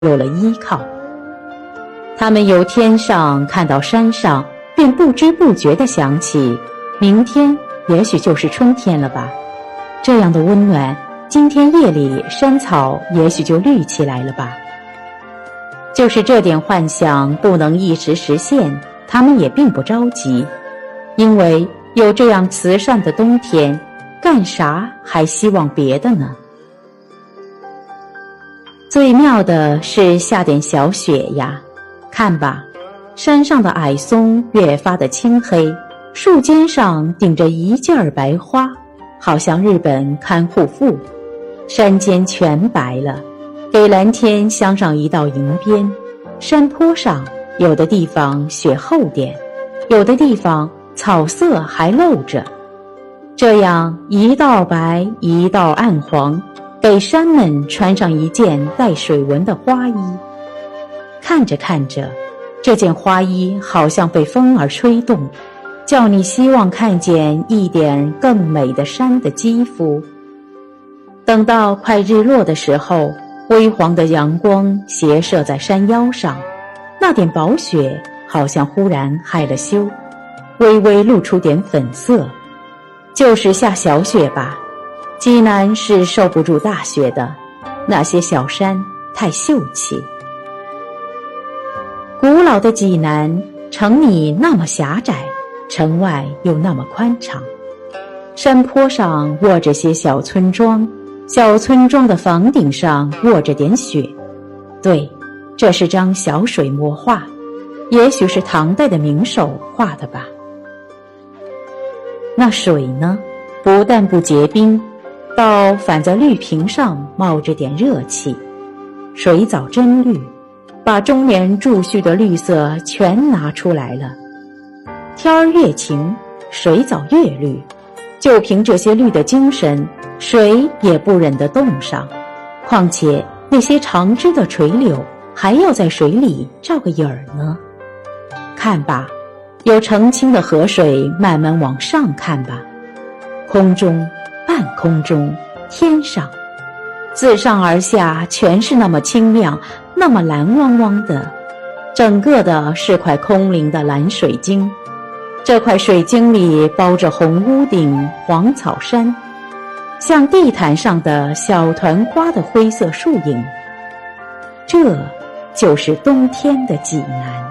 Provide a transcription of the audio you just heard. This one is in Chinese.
有了依靠。他们由天上看到山上，便不知不觉地想起，明天也许就是春天了吧。这样的温暖，今天夜里山草也许就绿起来了吧。就是这点幻想不能一时实现，他们也并不着急，因为有这样慈善的冬天，干啥还希望别的呢？最妙的是下点小雪呀，看吧，山上的矮松越发的青黑，树尖上顶着一件儿白花，好像日本看护妇。山间全白了，给蓝天镶上一道银边。山坡上有的地方雪厚点，有的地方草色还露着，这样一道白一道暗黄，给山们穿上一件带水纹的花衣。看着看着，这件花衣好像被风儿吹动，叫你希望看见一点更美的山的肌肤。等到快日落的时候，微黄的阳光斜射在山腰上，那点薄雪好像忽然害了羞，微微露出点粉色。就是下小雪吧，济南是受不住大雪的，那些小山太秀气。古老的济南，城里那么狭窄，城外又那么宽敞。山坡上卧着些小村庄，小村庄的房顶上卧着点雪。对，这是张小水墨画，也许是唐代的名手画的吧。那水呢，不但不结冰，倒反在绿瓶上冒着点热气。水藻真绿，把中年贮蓄的绿色全拿出来了。天儿越晴，水藻越绿，就凭这些绿的精神，谁也不忍得冻上。况且那些长枝的垂柳还要在水里照个影儿呢。看吧，有澄清的河水慢慢往上看吧，空中、半空中、天上，自上而下全是那么清亮，那么蓝汪汪的，整个的是块空灵的蓝水晶。这块水晶里包着红屋顶、黄草山，像地毯上的小团花的灰色树影。这就是冬天的济南。